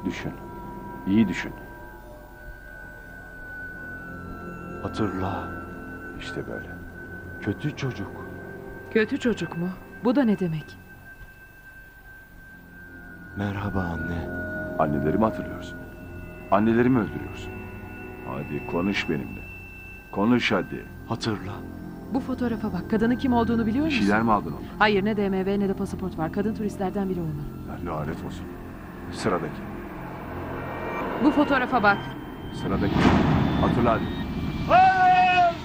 Düşün. İyi düşün. Hatırla. İşte böyle. Kötü çocuk. Kötü çocuk mu? Bu da ne demek? Merhaba anne. Annelerimi hatırlıyorsun. Annelerimi öldürüyorsun. Hadi konuş benimle. Konuş hadi. Hatırla. Bu fotoğrafa bak. Kadının kim olduğunu biliyor Bir musun? şeyler mi aldın ondan? Hayır, ne DMV ne de pasaport var. Kadın turistlerden biri olmalı. Lanet olsun. Sıradaki. Bu fotoğrafa bak. Sıradaki. Hatırla hadi.